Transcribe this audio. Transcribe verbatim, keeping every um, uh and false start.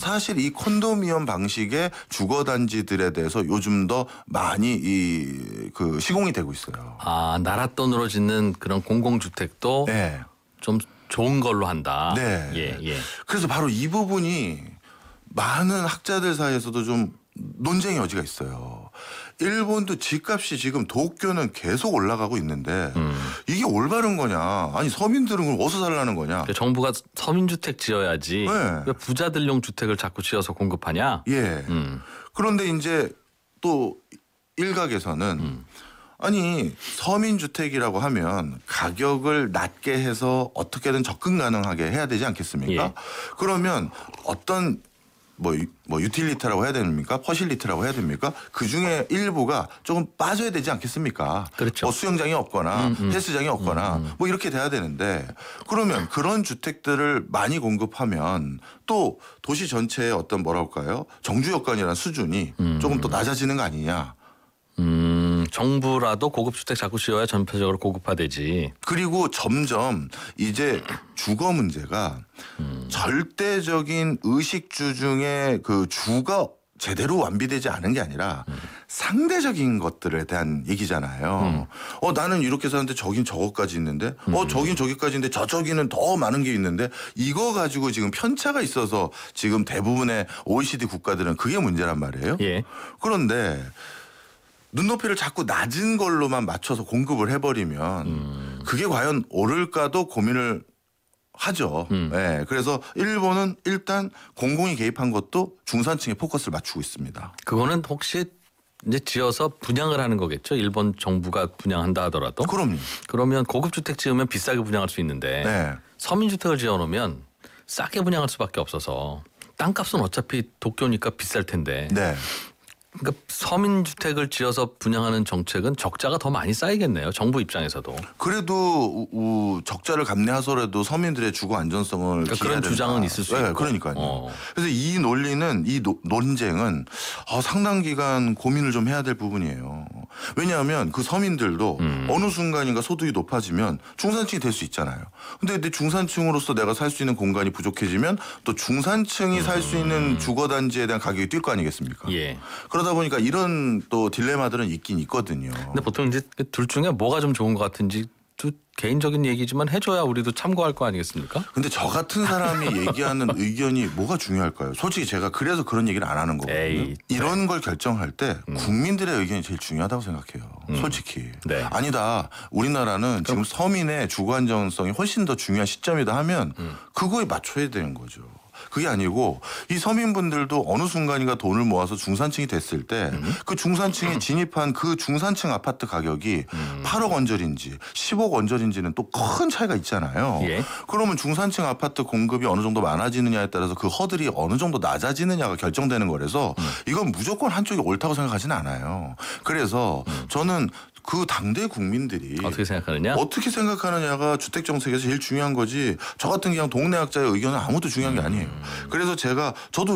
사실 이 콘도미엄 방식의 주거 단지들에 대해서 요즘 더 많이 이 그 시공이 되고 있어요. 아, 나라 돈으로 짓는 그런 공공주택도 네. 좀 좋은 걸로 한다. 네. 예, 예. 그래서 바로 이 부분이 많은 학자들 사이에서도 좀 논쟁의 여지가 있어요. 일본도 집값이 지금 도쿄는 계속 올라가고 있는데 음. 이게 올바른 거냐? 아니 서민들은 그럼 어디서 살라는 거냐? 그러니까 정부가 서민주택 지어야지 네. 왜 부자들용 주택을 자꾸 지어서 공급하냐? 예. 음. 그런데 이제 또 일각에서는 음. 아니 서민주택이라고 하면 가격을 낮게 해서 어떻게든 접근 가능하게 해야 되지 않겠습니까? 예. 그러면 어떤 뭐, 유- 뭐 유틸리티라고 해야 됩니까? 퍼실리티라고 해야 됩니까? 그중에 일부가 조금 빠져야 되지 않겠습니까? 그렇죠. 뭐 수영장이 없거나 음, 음. 헬스장이 없거나 음, 음. 뭐 이렇게 돼야 되는데 그러면 그런 주택들을 많이 공급하면 또 도시 전체의 어떤 뭐랄까요? 정주 여건이라는 수준이 음. 조금 또 낮아지는 거 아니냐. 음, 정부라도 고급주택 자꾸 지어야 전체적으로 고급화되지. 그리고 점점 이제 주거 문제가 음. 절대적인 의식주 중에 그 주가 제대로 완비되지 않은 게 아니라 음. 상대적인 것들에 대한 얘기잖아요. 어 나는 이렇게 사는데 저긴 저것까지 있는데 음. 어 저긴 저기까지 있는데 저쪽에는 더 많은 게 있는데 이거 가지고 지금 편차가 있어서 지금 대부분의 오이시디 국가들은 그게 문제란 말이에요. 예. 그런데 눈높이를 자꾸 낮은 걸로만 맞춰서 공급을 해버리면 음. 그게 과연 옳을까도 고민을 하죠. 음. 네, 그래서 일본은 일단 공공이 개입한 것도 중산층에 포커스를 맞추고 있습니다. 그거는 혹시 이제 지어서 분양을 하는 거겠죠? 일본 정부가 분양한다 하더라도. 그럼요. 그러면 고급주택 지으면 비싸게 분양할 수 있는데 네. 서민주택을 지어놓으면 싸게 분양할 수밖에 없어서 땅값은 어차피 도쿄니까 비쌀 텐데. 네. 그러니까 서민주택을 지어서 분양하는 정책은 적자가 더 많이 쌓이겠네요. 정부 입장에서도. 그래도 우, 우, 적자를 감내하더라도 서민들의 주거 안전성을 그러니까 기해야 그런 된다. 주장은 있을 수 네, 있고. 그러니까요. 어. 그래서 이 논리는 이 노, 논쟁은 어, 상당 기간 고민을 좀 해야 될 부분이에요. 왜냐하면 그 서민들도 음. 어느 순간인가 소득이 높아지면 중산층이 될 수 있잖아요. 근데 내 중산층으로서 내가 살 수 있는 공간이 부족해지면 또 중산층이 살 수 있는 주거 단지에 대한 가격이 뛸 거 아니겠습니까? 예. 그러다 보니까 이런 또 딜레마들은 있긴 있거든요. 근데 보통 이제 둘 중에 뭐가 좀 좋은 것 같은지 또 개인적인 얘기지만 해줘야 우리도 참고할 거 아니겠습니까? 근데 저 같은 사람이 얘기하는 의견이 뭐가 중요할까요? 솔직히 제가 그래서 그런 얘기를 안 하는 거거든요. 에이, 이런 걸 결정할 때 국민들의 의견이 제일 중요하다고 생각해요. 솔직히. 네. 아니다. 우리나라는 지금 서민의 주거 안정성이 훨씬 더 중요한 시점이다 하면 그거에 맞춰야 되는 거죠. 그게 아니고 이 서민분들도 어느 순간인가 돈을 모아서 중산층이 됐을 때 그 중산층이 진입한 그 중산층 아파트 가격이 팔억 원짜리인지 십억 원짜리인지는 또 큰 차이가 있잖아요. 예. 그러면 중산층 아파트 공급이 어느 정도 많아지느냐에 따라서 그 허들이 어느 정도 낮아지느냐가 결정되는 거라서 이건 무조건 한쪽이 옳다고 생각하지는 않아요. 그래서 저는 그 당대 국민들이 어떻게 생각하느냐? 어떻게 생각하느냐가 주택 정책에서 제일 중요한 거지. 저 같은 그냥 동네 학자의 의견은 아무것도 중요한 게 아니에요. 그래서 제가 저도